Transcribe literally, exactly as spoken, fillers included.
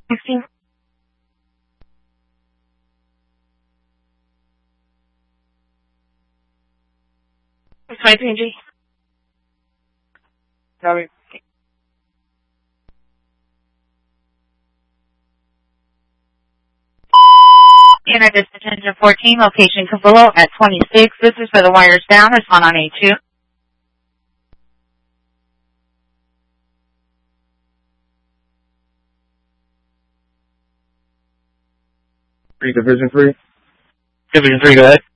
sixteen. twenty-three G. Copy. Unit is attention fourteen, location Cavillo at twenty-six. This is for the wires down. Respond on A two. Three, Division three. Division three, go ahead.